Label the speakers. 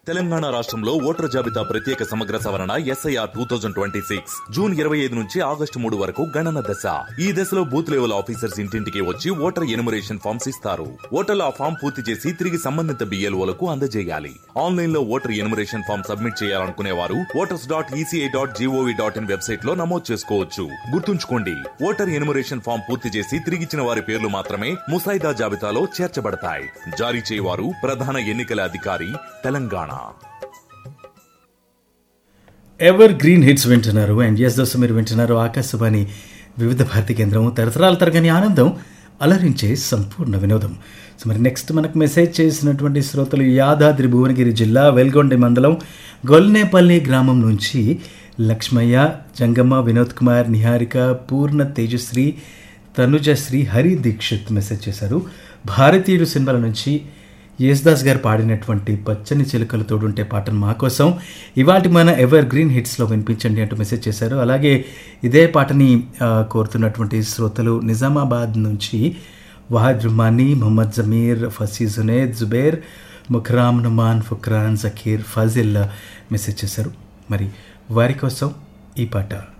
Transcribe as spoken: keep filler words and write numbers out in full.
Speaker 1: తెలంగాణ రాష్ట్రంలో ఓటర్ జాబితా ప్రత్యేక సమగ్ర సవరణ SIR two thousand twenty six June ఇరవై ఐదు నుంచి ఆగస్టు మూడు వరకు గణన దశ. ఈ దశలో బూత్ లెవెల్ ఆఫీసర్స్ ఇంటింటికి వచ్చి ఓటర్ ఎనుమరేషన్ ఫామ్స్ ఇస్తారు. ఓటర్లు ఆ ఫామ్ పూర్తి చేసి తిరిగి సంబంధిత బిఎల్ఓలకు అందజేయాలి. ఆన్లైన్ లో ఓటర్ ఎనుమరేషన్ ఫామ్ సబ్మిట్ చేయాలనుకునే వారు voters dot ECI dot GOV dot in website లో నమోదు చేసుకోవచ్చు. గుర్తుంచుకోండి, ఓటర్ ఎనుమరేషన్ ఫామ్ పూర్తి చేసి తిరిగిచ్చిన వారి పేర్లు మాత్రమే ముసాయిదా జాబితాలో చేర్చబడతాయి. జారీ చేయవారు ప్రధాన ఎన్నికల అధికారి, తెలంగాణ.
Speaker 2: ఎవర్ గ్రీన్ హిట్స్ వింటున్నారు. అండ్ ఎస్ దోస్తు మీరు వింటున్నారు ఆకాశవాణి వివిధ భారతి కేంద్రం. తరతరాల తరగని ఆనందం, అలరించే సంపూర్ణ వినోదం. సో మరి నెక్స్ట్ మనకు మెసేజ్ చేసినటువంటి శ్రోతలు యాదాద్రి భువనగిరి జిల్లా వెల్గొండ మండలం గొల్నేపల్లి గ్రామం నుంచి లక్ష్మయ్య, జంగమ్మ, వినోద్ కుమార్, నిహారిక, పూర్ణ, తేజశ్రీ, తనుజశ్రీ, హరి దీక్షిత్ మెసేజ్ చేశారు. భారతీయుడు సినిమాల నుంచి యేసుదాస్ గారు పాడినటువంటి పచ్చని చిలుకలు తోడుంటే పాటను మా కోసం ఇవాటి మన ఎవర్ గ్రీన్ హిట్స్లో వినిపించండి అంటూ మెసేజ్ చేశారు. అలాగే ఇదే పాటని కోరుతున్నటువంటి శ్రోతలు నిజామాబాద్ నుంచి వాహిద్ రుమానీ, మొహమ్మద్ జమీర్, ఫసీ జునేద్, జుబేర్, ముఖరామ్, నుమాన్, ఫుక్రాన్, జకీర్, ఫజిల్ మెసేజ్ చేశారు. మరి వారి కోసం ఈ పాట.